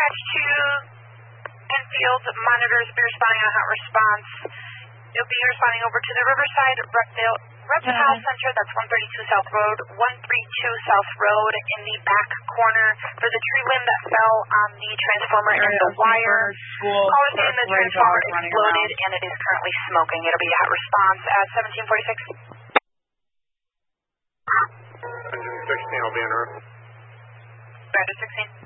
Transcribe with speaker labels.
Speaker 1: Dispatch to Enfield, monitors be responding on hot response. You'll be responding over to the Riverside Reptile Center, that's 132 South Road, 132 South Road, in the back corner for the tree limb that fell on the transformer and the wire. Caller saying the transformer exploded and it is currently smoking. It'll be a hot response at 1746.
Speaker 2: Engine 16 will be en route.
Speaker 1: Roger 16.